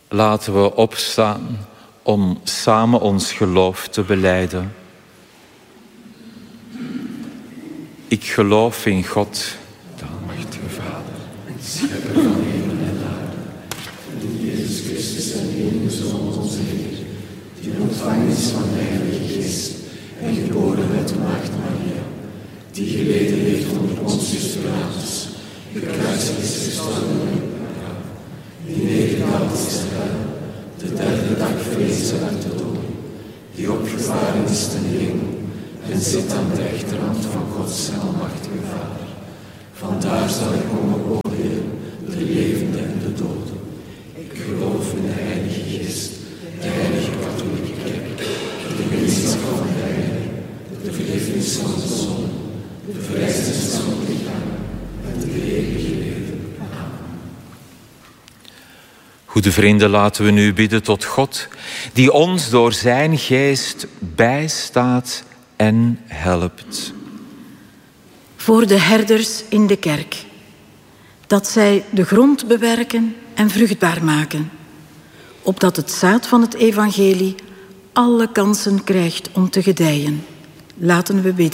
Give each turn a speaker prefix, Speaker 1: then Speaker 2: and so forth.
Speaker 1: Laten we opstaan om samen ons geloof te belijden. Ik geloof in God, de almachtige Vader, schepper van hemel en aarde, en in Jezus Christus, zijn enige Zoon, onze Heer, die ontvangen is van de Heilige Geest en geboren werd door Maagd Maria, die geleden heeft onder Pontius Pilatus, gekruisigd is, gestorven en begraven, die nedergedaald is ter hel, de derde dag verrezen uit de dood, die opgevaren is ten hemel en zit aan de rechterhand van God zijn almachtige Vader. Vandaar zal hij komen oordelen de levenden en de doden. Ik geloof in de Heilige Geest, de Heilige Katholieke Kerk, de gemeenschap van de heiligen, de vergiffenis van de zonden, de verrijzenis van het lichaam en het eeuwige leven. Amen. Goede vrienden, laten we nu bidden tot God, die ons door zijn geest bijstaat en helpt.
Speaker 2: Voor de herders in de kerk, dat zij de grond bewerken en vruchtbaar maken, opdat het zaad van het evangelie alle kansen krijgt om te gedijen. Laten we bidden.